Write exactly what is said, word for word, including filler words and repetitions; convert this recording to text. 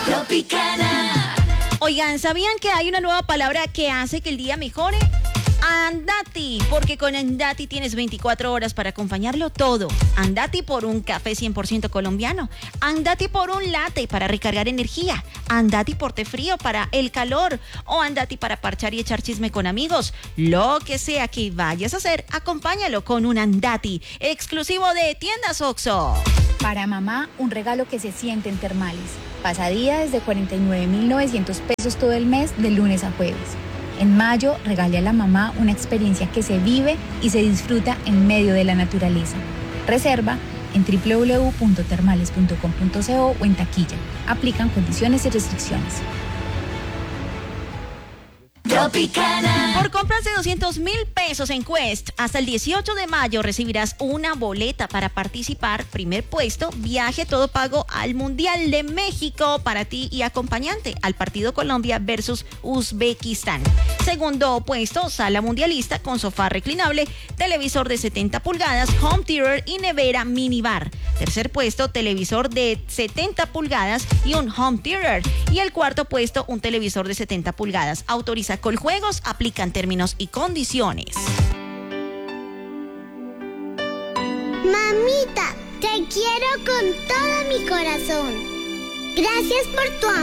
Tropicana. Oigan, ¿sabían que hay una nueva palabra que hace que el día mejore? Andati, porque con Andati tienes veinticuatro horas para acompañarlo todo. Andati por un café cien por ciento colombiano. Andati por un latte para recargar energía. Andati por té frío para el calor. O Andati para parchar y echar chisme con amigos. Lo que sea que vayas a hacer, acompáñalo con un Andati, exclusivo de Tiendas Oxxo. Para mamá, un regalo que se siente en Termales. Pasadía desde cuarenta y nueve mil novecientos pesos todo el mes, de lunes a jueves. En mayo, regale a la mamá una experiencia que se vive y se disfruta en medio de la naturaleza. Reserva en doble u doble u doble u punto termales punto com punto co o en taquilla. Aplican condiciones y restricciones. Tropicana. Por compras de doscientos mil pesos en Quest, hasta el dieciocho de mayo recibirás una boleta para participar. Primer puesto, viaje todo pago al Mundial de México para ti y acompañante al partido Colombia versus Uzbekistán. Segundo puesto, sala mundialista con sofá reclinable, televisor de setenta pulgadas, home theater y nevera minibar. Tercer puesto, televisor de setenta pulgadas y un home theater. Y el cuarto puesto, un televisor de setenta pulgadas. Autoriza Coljuegos, aplican términos y condiciones. Mamita, te quiero con todo mi corazón. Gracias por tu amor.